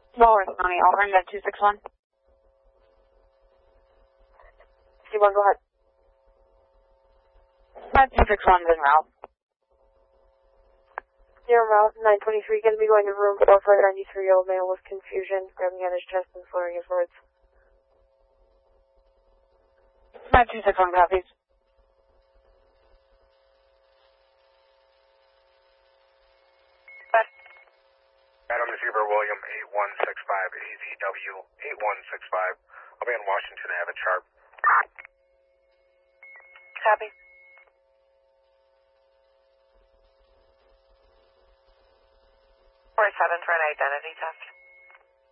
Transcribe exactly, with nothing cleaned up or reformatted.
Walrus County, Auburn, at two six one. C one, go ahead. At two six one is en route. You're en route, nine twenty-three, going to be going to room four for a ninety-three-year-old male with confusion, grabbing at his chest and slurring his words. At two six one copies. Adam Zebra William eight one six five, A Z W eight one six five. I'll be in Washington Avenue sharp. Copy. four seven for an identity test.